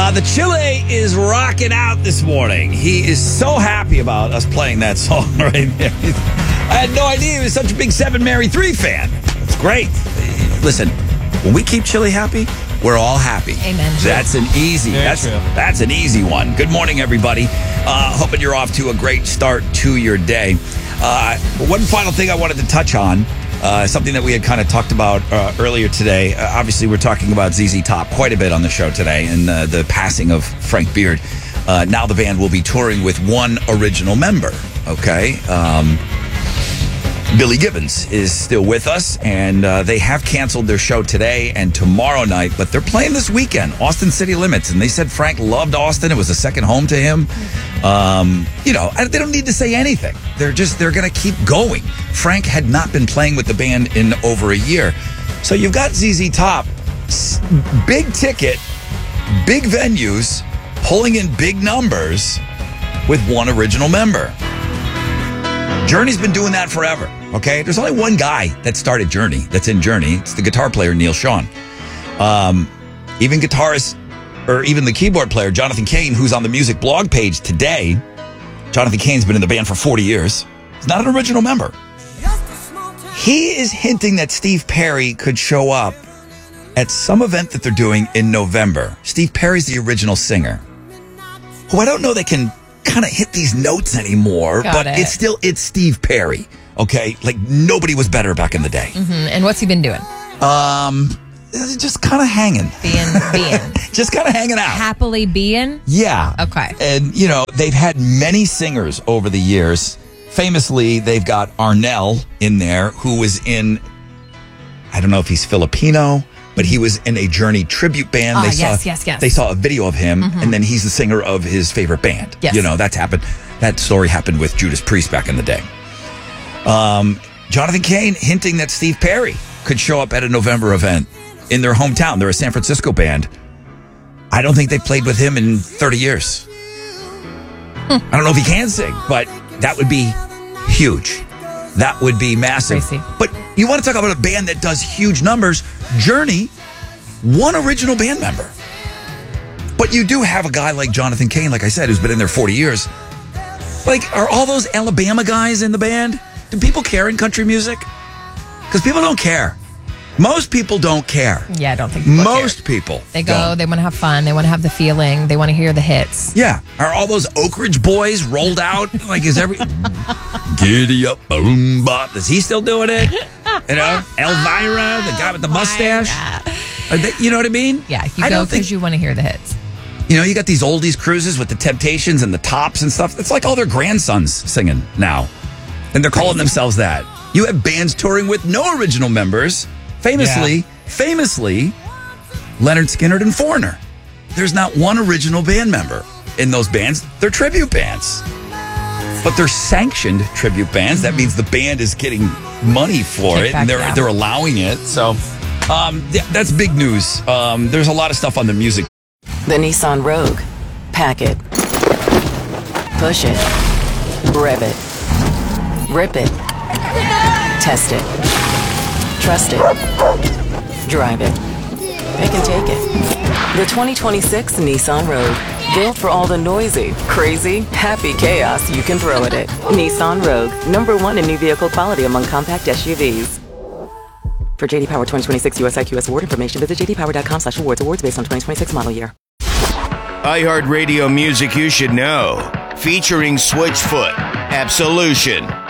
The Chile is rocking out this morning. He is so happy about us playing that song right there. I had no idea he was such a big 7 Mary 3 fan. It's great. Listen, when we keep Chile happy, we're all happy. Amen. That's an easy. That's an easy one. Good morning, everybody. Hoping you're off to a great start to your day. One final thing I wanted to touch on. Something that we had kind of talked about earlier today. Obviously, we're talking about ZZ Top quite a bit on the show today, and the passing of Frank Beard. Now the band will be touring with one original member, okay? Billy Gibbons is still with us, and they have canceled their show today and tomorrow night, but they're playing this weekend, Austin City Limits, and they said Frank loved Austin. It was a second home to him. They don't need to say anything. They're going to keep going. Frank had not been playing with the band in over a year. So you've got ZZ Top, big ticket, big venues, pulling in big numbers with one original member. Journey's been doing that forever, okay? There's only one guy that started Journey, that's in Journey. It's the guitar player, Neil Schon. Even the keyboard player, Jonathan Cain, who's on the music blog page today. Jonathan Cain's been in the band for 40 years. He's not an original member. He is hinting that Steve Perry could show up at some event that they're doing in November. Steve Perry's the original singer, who I don't know that can kind of hit these notes anymore, it's Steve Perry, okay? Like, nobody was better back in the day. Mm-hmm. And what's he been doing? Just kind of hanging. Being. Just kind of hanging out. Happily being? Yeah. Okay. And, they've had many singers over the years. Famously, they've got Arnel in there, who was in, I don't know if he's Filipino, but he was in a Journey tribute band. Yes. They saw a video of him, and then he's the singer of his favorite band. Yes. That's happened. That story happened with Judas Priest back in the day. Jonathan Cain hinting that Steve Perry could show up at a November event in their hometown. They're a San Francisco band. I don't think they've played with him in 30 years. I don't know if he can sing, but that would be huge. That would be massive. Crazy. But you want to talk about a band that does huge numbers. Journey, one original band member. But you do have a guy like Jonathan Cain, like I said, who's been in there 40 years. Like, are all those Alabama guys in the band? Do people care in country music? Because people don't care. Most people don't care. Yeah, I don't think most people. They go, they want to have fun, they want to have the feeling, they want to hear the hits. Yeah. Are all those Oak Ridge boys rolled out? Like, is Giddy up, boom, bop. Is he still doing it? Elvira, the guy with the mustache. You know what I mean? Yeah, you go because you want to hear the hits. You got these oldies cruises with the Temptations and the Tops and stuff. It's like all their grandsons singing now. And they're calling themselves that. You have bands touring with no original members. Famously, Leonard Skinner and Foreigner. There's not one original band member in those bands. They're tribute bands. But they're sanctioned tribute bands. That means the band is getting money for it, and they're allowing it. So that's big news. There's a lot of stuff on the music. The Nissan Rogue. Pack it. Push it. Rev it. Rip it. Test it. Trust it. Drive it. Pick and take it. The 2026 Nissan Rogue. Built for all the noisy, crazy, happy chaos you can throw at it. Nissan Rogue. #1 in new vehicle quality among compact SUVs. For JD Power 2026 US IQS award information, visit jdpower.com/awards. Awards based on 2026 model year. iHeartRadio music you should know. Featuring Switchfoot, Absolution,